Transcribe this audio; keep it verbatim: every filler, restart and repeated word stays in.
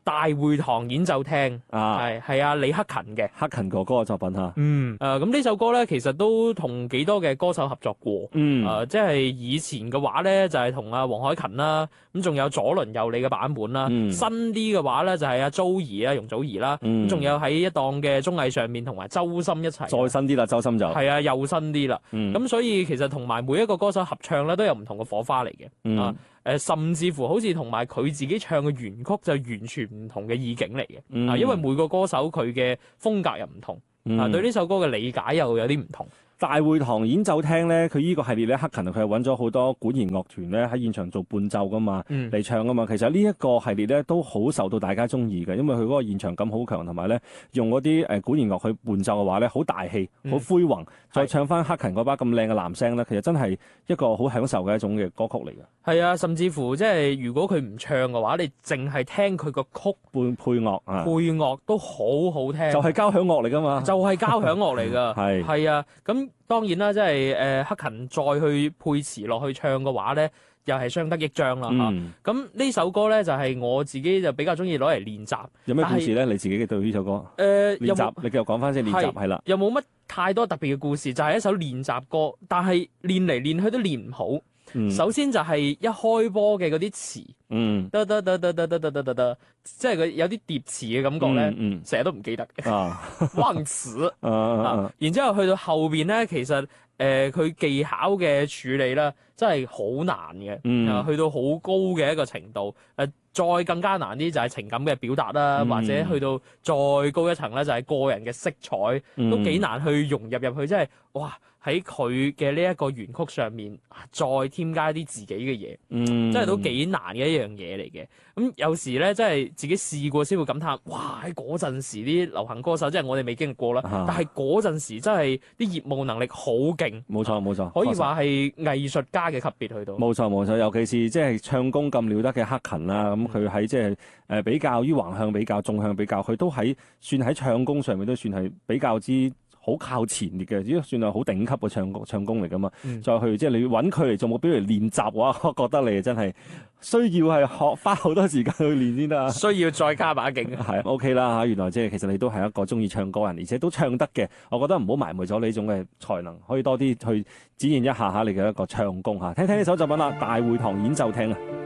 大會堂演奏廳啊， 係係啊李克勤嘅克勤哥哥嘅作品嚇。 嗯誒咁呢首歌咧，其實都同幾多嘅歌手合作過。 嗯， 誒、呃，即係以前嘅話咧，就係同阿黃凱芹啦，咁仲有左鄰右里嘅版本啦。 嗯新啲嘅話咧，就係阿 Joey 啊，容祖兒啦。咁嗯仲有喺一檔嘅綜藝上面同埋周深一齊。 再新啲啦，周深就係啊，又新啲啦。 嗯咁、所以其實同埋每一個歌手合唱咧，都有唔同嘅火花嚟嘅。 嗯啊，誒，甚至乎好似同埋佢自己唱嘅原曲就完全唔同嘅意境嚟嘅。 嗯啊，因為每個歌手佢嘅風格又唔同。 嗯啊，對呢首歌嘅理解又有啲唔同。 大會堂演奏廳咧，佢依個系列咧，克勤佢係揾咗好多管弦樂團咧喺現場做伴奏噶嘛， 嗯嚟唱噶嘛。其實呢一個系列咧都好受到大家中意嘅，因為佢嗰個現場感好強，同埋咧用嗰啲誒管弦樂去伴奏嘅話咧，好大氣，好嗯恢宏，再係唱翻克勤嗰把咁靚嘅男聲咧，其實真係一個好享受嘅一種嘅歌曲嚟嘅。 係啊，甚至乎即係如果佢唔唱嘅話，你淨係聽佢個曲伴配樂啊， 配樂都好好聽。 就係交響樂嚟噶嘛。 就係交響樂嚟㗎。 係係啊，咁當然啦，即係誒克勤再去配詞落去唱嘅話咧，又係相得益彰啦嚇。 嗯， 咁呢、首歌咧就係、我自己就比較中意攞嚟練習。 有咩故事咧？你自己嘅對呢首歌誒、呃、有冇， 練習你繼續講翻先，練習係啦。 又冇乜太多特別嘅故事，就係、一首練習歌，但係練嚟練去都練唔好。 嗯首先就係一開波嘅嗰啲詞， 嗯得得得得得得得得得得，即係佢有啲疊詞嘅感覺咧， 嗯成日、都唔記得嘅， 啊忘詞。 啊啊啊啊， 然之後去到後邊咧，其實誒佢、技巧嘅處理咧，真係好難嘅， 嗯啊去到好高嘅一個程度。誒、再更加難啲就係情感嘅表達啦， 嗯或者去到再高一層咧，就係個人嘅色彩， 嗯都幾難去融入入去。即係哇喺佢嘅呢一個原曲上面，再添加啲自己嘅嘢， 嗯， 真係都幾難嘅一樣嘢嚟嘅。咁有時咧，真係自己試過先會感嘆，哇！喺嗰陣時啲流行歌手，即係我哋未經歷過啦， 啊但係嗰陣時真係啲業務能力好勁， 冇錯冇錯， 可以話係藝術家嘅級別去到。 冇錯冇錯，尤其是即係唱功咁了得嘅克勤啦，咁佢喺即係誒比較於橫向比較、縱向比較，佢都喺算喺唱功上面都算係比較之好靠前列嘅，只算係好頂級嘅唱唱功嚟噶嘛。 嗯再去即係你揾佢嚟做目標嚟練習嘅話，我覺得你真係需要係學花好多時間去練先得啊。 需要再加把勁。 係 OK 啦嚇，原來即係其實你都係一個中意唱歌人，而且都唱得嘅。我覺得唔好埋沒咗呢種嘅才能，可以多啲去展現一下下你嘅一個唱功嚇。聽聽呢首作品啦，《大會堂演奏廳》啊。